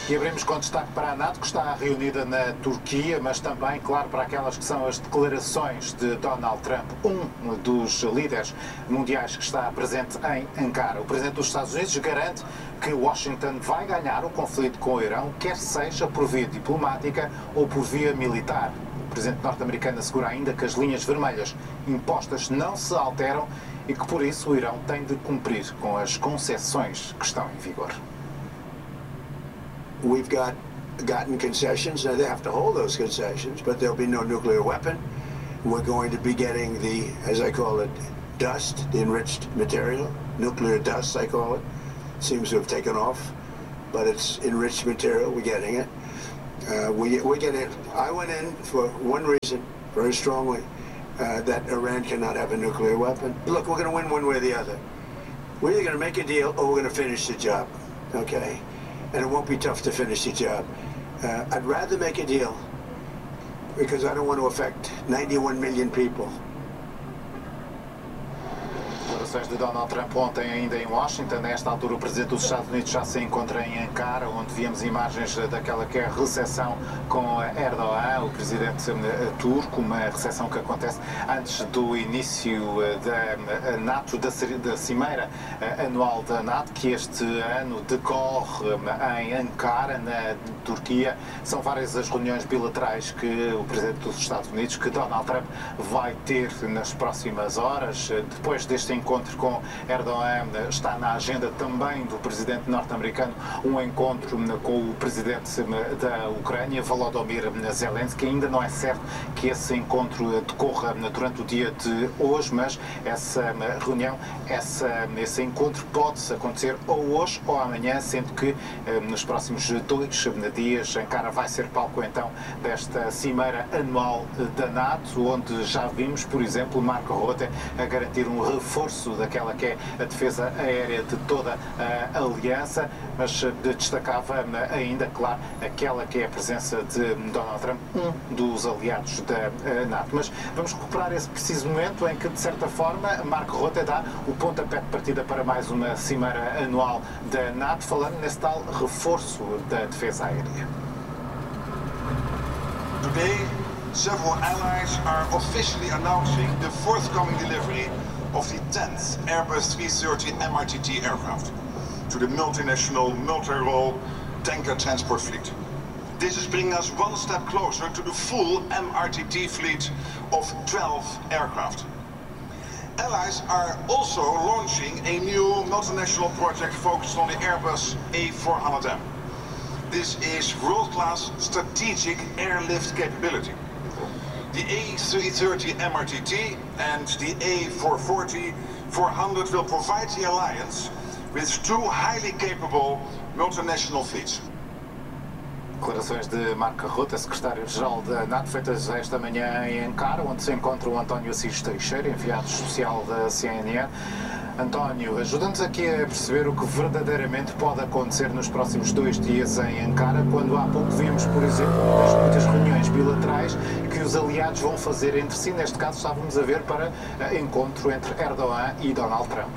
E abrimos com destaque para a NATO, que está reunida na Turquia, mas também, claro, para aquelas que são as declarações de Donald Trump, um dos líderes mundiais que está presente em Ankara. O presidente dos Estados Unidos garante que Washington vai ganhar o conflito com o Irão, quer seja por via diplomática ou por via militar. O presidente norte-americano assegura ainda que as linhas vermelhas impostas não se alteram e que, por isso, o Irão tem de cumprir com as concessões que estão em vigor. We've gotten concessions. Now they have to hold those concessions, but there'll be no nuclear weapon. We're going to be getting the, as I call it, dust, the enriched material, nuclear dust, I call it. Seems to have taken off, but it's enriched material. We're getting it. We're getting it. I went in for one reason, very strongly, that Iran cannot have a nuclear weapon. Look, we're going to win one way or the other. We're either going to make a deal or we're going to finish the job, okay? And it won't be tough to finish the job. I'd rather make a deal because I don't want to affect 91 million people. Declarações de Donald Trump ontem ainda em Washington. Nesta altura o presidente dos Estados Unidos já se encontra em Ankara, onde víamos imagens daquela que é a recepção com Erdogan, o presidente turco, uma recepção que acontece antes do início da NATO, da cimeira anual da NATO, que este ano decorre em Ankara, na Turquia. São várias as reuniões bilaterais que o presidente dos Estados Unidos, que Donald Trump vai ter nas próximas horas. Depois deste encontro com Erdogan, está na agenda também do presidente norte-americano um encontro com o presidente da Ucrânia, Volodymyr Zelensky. Ainda não é certo que esse encontro decorra durante o dia de hoje, mas essa reunião, esse encontro pode acontecer ou hoje ou amanhã, sendo que nos próximos 2 dias Ankara vai ser palco então desta cimeira anual da NATO, onde já vimos, por exemplo, Mark Rutte a garantir um reforço daquela que é a defesa aérea de toda a aliança, mas destacava ainda, claro, aquela que é a presença de Donald Trump, um dos aliados da NATO. Mas vamos recuperar esse preciso momento em que, de certa forma, Mark Rutte dá o pontapé de partida para mais uma cimeira anual da NATO, falando nesse tal reforço da defesa aérea. Today, several allies are officially announcing the forthcoming delivery of the 10th Airbus 330 MRTT aircraft to the multinational, multi-role tanker transport fleet. This is bringing us one step closer to the full MRTT fleet of 12 aircraft. Allies are also launching a new multinational project focused on the Airbus A400M. This is world-class strategic airlift capability. The A330 MRTT and the A440-400 will provide the alliance with 2 highly capable multinational fleets. Declarações de Mark Rutte, secretário-geral da NATO, feitas esta manhã em Ankara, onde se encontra o António Assis Teixeira, enviado especial da CNN. António, ajuda-nos aqui a perceber o que verdadeiramente pode acontecer nos próximos 2 dias em Ankara, quando há pouco vimos, por exemplo, das muitas reuniões bilaterais que os aliados vão fazer entre si. Neste caso, estávamos a ver para encontro entre Erdogan e Donald Trump.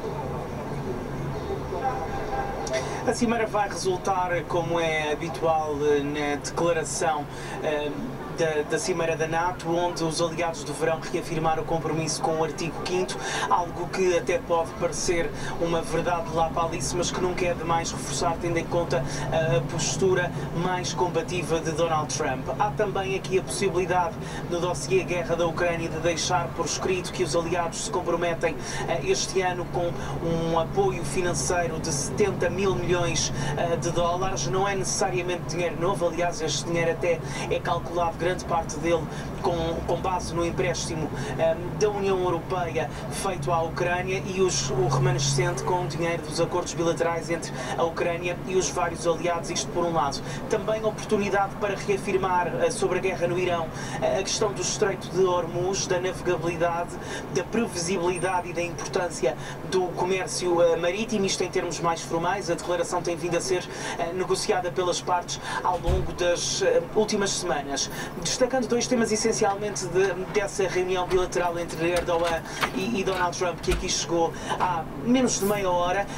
A cimeira vai resultar, como é habitual, na declaração da Cimeira da NATO, onde os aliados deverão reafirmar o compromisso com o artigo 5º, algo que até pode parecer uma verdade lapalice, mas que nunca é demais reforçar, tendo em conta a postura mais combativa de Donald Trump. Há também aqui a possibilidade, no dossiê Guerra da Ucrânia, de deixar por escrito que os aliados se comprometem este ano com um apoio financeiro de 70 mil milhões de dólares. Não é necessariamente dinheiro novo, aliás, este dinheiro até é calculado, grande parte dele com base no empréstimo da União Europeia feito à Ucrânia, e o remanescente com o dinheiro dos acordos bilaterais entre a Ucrânia e os vários aliados, isto por um lado. Também oportunidade para reafirmar sobre a guerra no Irão a questão do Estreito de Hormuz, da navegabilidade, da previsibilidade e da importância do comércio marítimo, isto em termos mais formais. A declaração tem vindo a ser negociada pelas partes ao longo das últimas semanas. Destacando 2 temas essencialmente dessa reunião bilateral entre Erdogan e Donald Trump, que aqui chegou há menos de meia hora.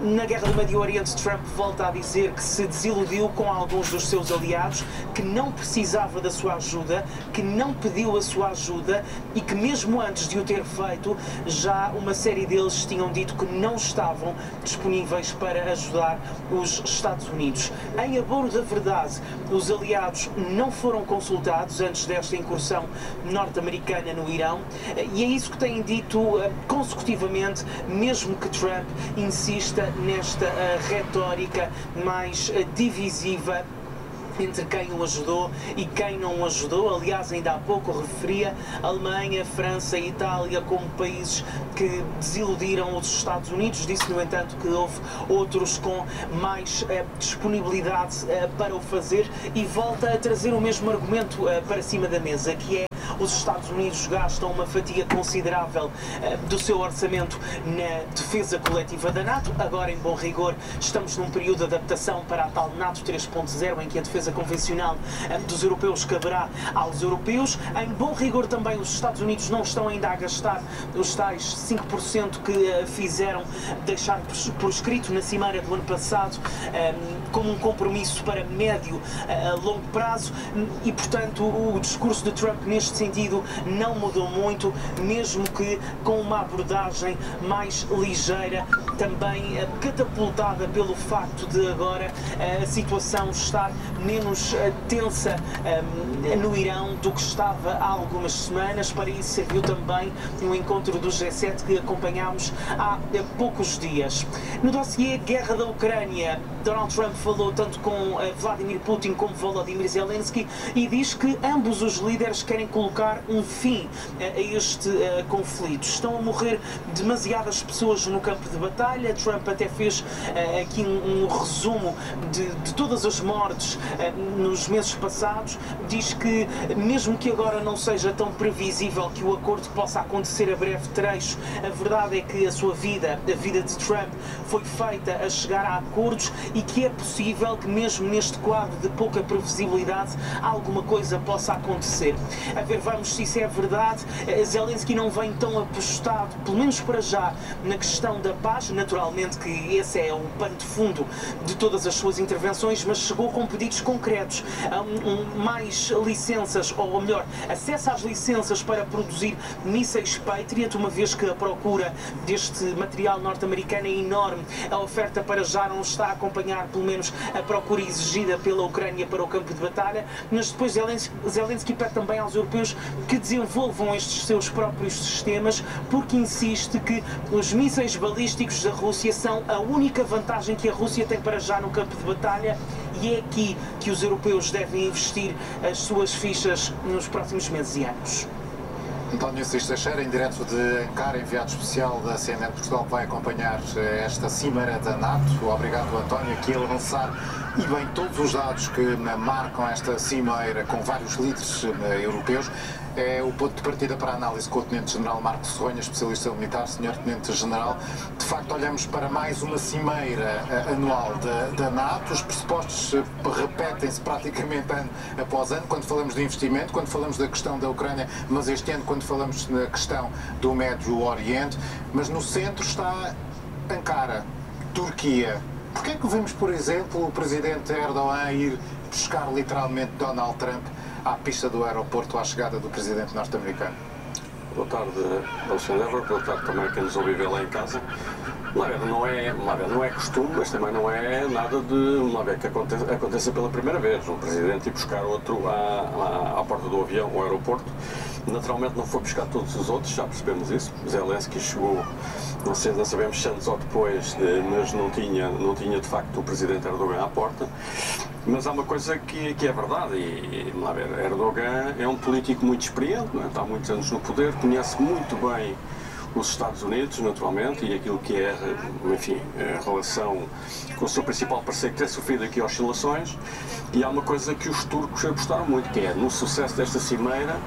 Na guerra do Médio Oriente, Trump volta a dizer que se desiludiu com alguns dos seus aliados, que não precisava da sua ajuda, que não pediu a sua ajuda e que mesmo antes de o ter feito, já uma série deles tinham dito que não estavam disponíveis para ajudar os Estados Unidos. Em abono da verdade, os aliados não foram consultados antes desta incursão norte-americana no Irão e é isso que têm dito consecutivamente, mesmo que Trump insista nesta retórica mais divisiva entre quem o ajudou e quem não o ajudou. Aliás, ainda há pouco referia Alemanha, França e Itália como países que desiludiram os Estados Unidos. Disse, no entanto, que houve outros com mais disponibilidade para o fazer e volta a trazer o mesmo argumento para cima da mesa, que é: os Estados Unidos gastam uma fatia considerável do seu orçamento na defesa coletiva da NATO. Agora, em bom rigor, estamos num período de adaptação para a tal NATO 3.0, em que a defesa convencional dos europeus caberá aos europeus. Em bom rigor também, os Estados Unidos não estão ainda a gastar os tais 5% que fizeram deixar por escrito na cimeira do ano passado como um compromisso para médio a longo prazo e, portanto, o discurso de Trump neste sentido não mudou muito, mesmo que com uma abordagem mais ligeira, também catapultada pelo facto de agora a situação estar menos tensa no Irão do que estava há algumas semanas. Para isso serviu também o encontro do G7 que acompanhámos há poucos dias. No dossiê Guerra da Ucrânia, Donald Trump falou tanto com Vladimir Putin como Volodymyr Zelensky e diz que ambos os líderes querem colocar um fim a este conflito. Estão a morrer demasiadas pessoas no campo de batalha. Trump até fez aqui um resumo de todas as mortes nos meses passados. Diz que mesmo que agora não seja tão previsível que o acordo possa acontecer a breve trecho, a verdade é que a sua vida, a vida de Trump, foi feita a chegar a acordos e que é possível que mesmo neste quadro de pouca previsibilidade alguma coisa possa acontecer. A ver, vamos se isso é verdade. Zelensky não vem tão apostado, pelo menos para já, na questão da paz. Naturalmente que esse é o pano de fundo de todas as suas intervenções, mas chegou com pedidos concretos, mais licenças, ou melhor, acesso às licenças para produzir mísseis Patriot, uma vez que a procura deste material norte-americano é enorme. A oferta para já não está a acompanhar, pelo menos, a procura exigida pela Ucrânia para o campo de batalha, mas depois Zelensky pede também aos europeus que desenvolvam estes seus próprios sistemas, porque insiste que os mísseis balísticos da Rússia são a única vantagem que a Rússia tem para já no campo de batalha e é aqui que os europeus devem investir as suas fichas nos próximos meses e anos. António Assis Teixeira, em direto de Ankara, enviado especial da CNN Portugal, que vai acompanhar esta cimeira da NATO. Obrigado, António, aqui a lançar e bem todos os dados que marcam esta cimeira com vários líderes europeus. É o ponto de partida para a análise com o Tenente-General Marcos Sorronha, especialista militar. Senhor Tenente-General, de facto olhamos para mais uma cimeira anual da NATO. Os pressupostos repetem-se praticamente ano após ano, quando falamos de investimento, quando falamos da questão da Ucrânia, mas este ano quando falamos da questão do Médio Oriente. Mas no centro está Ankara, Turquia. Porquê é que vemos, por exemplo, o Presidente Erdogan ir buscar literalmente Donald Trump à pista do aeroporto à chegada do Presidente norte-americano? Boa tarde, Alexandre. Boa tarde também a quem nos ouve ver lá em casa. Não é costume, mas também não é nada de que aconteça pela primeira vez. Um Presidente ir buscar outro à porta do avião, ao aeroporto. Naturalmente não foi buscar todos os outros, já percebemos isso. Zelensky chegou, não sabemos se antes ou depois, mas não tinha de facto o Presidente Erdogan à porta. Mas há uma coisa que é verdade, e Erdogan é um político muito experiente, não é? Está há muitos anos no poder, conhece muito bem os Estados Unidos, naturalmente, e aquilo que é, enfim, a relação com o seu principal parceiro, que tem sofrido aqui oscilações. E há uma coisa que os turcos apostaram muito, que é no sucesso desta cimeira,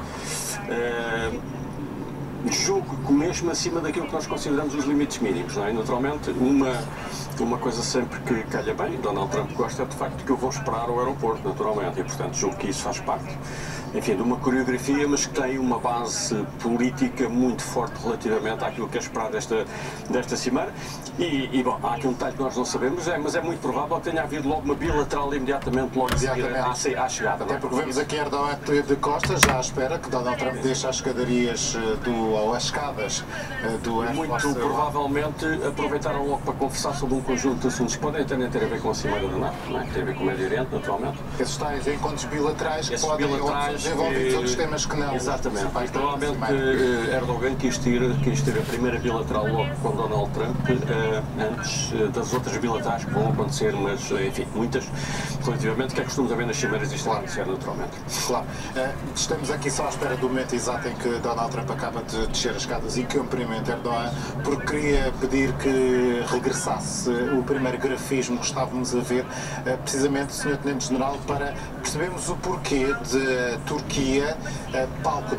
julgo que mesmo acima daquilo que nós consideramos os limites mínimos, não é? Naturalmente, uma coisa sempre que calha bem, Donald Trump gosta, é de facto que o vão esperar ao aeroporto, naturalmente, e portanto julgo que isso faz parte enfim, de uma coreografia, mas que tem uma base política muito forte relativamente àquilo que é esperado desta cimeira. E bom, há aqui um detalhe que nós não sabemos, mas é muito provável que tenha havido logo uma bilateral imediatamente logo à chegada. Até porque vemos aqui Erdogan de costas, já à espera que Donald Trump deixe as escadarias ou as escadas do Air Force. Muito provavelmente aproveitaram logo para conversar sobre um conjunto de assuntos que podem ter a ver com a cimeira da NATO, não é? Que tem a ver com o Médio Oriente, naturalmente. Esses tais encontros bilaterais que podem desenvolver outros temas que não. Exatamente. Provavelmente Erdogan quis ter a primeira bilateral logo com Donald Trump antes das outras bilaterais que vão acontecer, mas enfim, muitas relativamente que é costume haver nas cimeiras, isto vai acontecer naturalmente. Claro. Estamos aqui só à espera do momento exato em que Donald Trump acaba de descer as escadas e cumprimenta Erdogan, porque queria pedir que regressasse o primeiro grafismo que estávamos a ver, precisamente, Sr. Tenente-General, para percebermos o porquê de Turquia, palco